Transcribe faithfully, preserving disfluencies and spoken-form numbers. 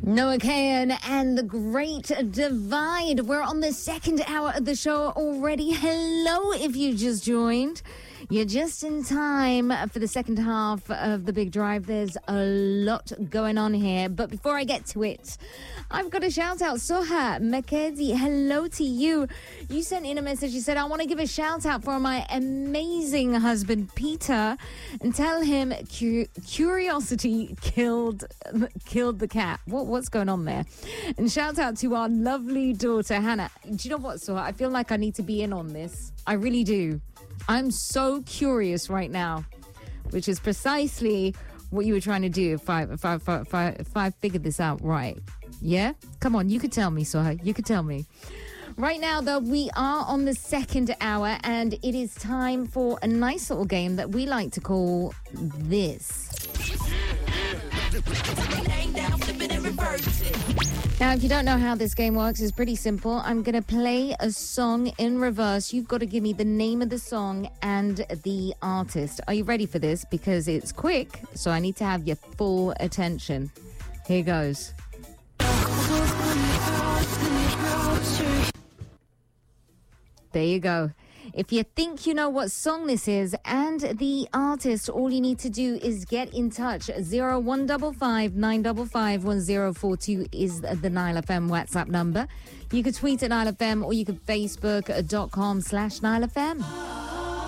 Noah Kahan and the Great Divide. We're on the second hour of the show already. Hello, if you just joined. You're just in time for the second half of the Big Drive. There's a lot going on here. But before I get to it, I've got a shout out. Soha Makedi, hello to you. You sent in a message. You said, I want to give a shout out for my amazing husband, Peter, and tell him cu- curiosity killed killed the cat. What, what's going on there? And shout out to our lovely daughter, Hannah. Do you know what, Soha? I feel like I need to be in on this. I really do. I'm so curious right now, which is precisely what you were trying to do if I, if I, if I, if I, if I figured this out right. Yeah? Come on, you could tell me, Soha. You could tell me. Right now, though, we are on the second hour, and it is time for a nice little game that we like to call this. Now, if you don't know how this game works, it's pretty simple. I'm going to play a song in reverse. You've got to give me the name of the song and the artist. Are you ready for this? Because it's quick, so I need to have your full attention. Here goes. There you go. If you think you know what song this is and the artist, all you need to do is get in touch. zero one five five nine five five one zero four two is the Nile F M WhatsApp number. You could tweet at Nile F M or you could Facebook dot com slash Nile F M.